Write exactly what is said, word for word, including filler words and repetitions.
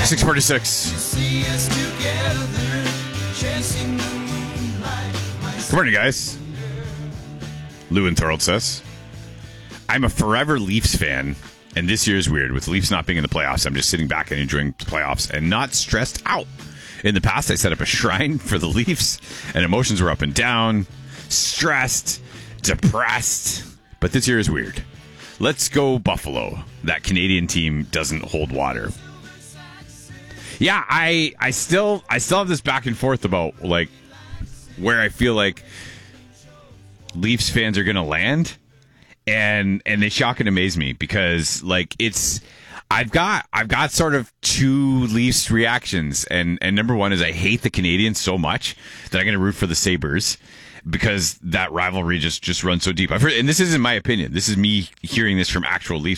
six forty-six. Good morning, guys. Lou and Thorold says, I'm a forever Leafs fan, and this year is weird. With the Leafs not being in the playoffs, I'm just sitting back and enjoying the playoffs and not stressed out. In the past, I set up a shrine for the Leafs, and emotions were up and down, stressed, depressed. But this year is weird. Let's go Buffalo. That Canadian team doesn't hold water. Yeah, I I still I still have this back and forth about like where I feel like Leafs fans are going to land, and and they shock and amaze me because like it's I've got I've got sort of two Leafs reactions, and and number one is I hate the Canadians so much that I'm going to root for the Sabres because that rivalry just just runs so deep. I've heard, and this isn't my opinion. This is me hearing this from actual Leafs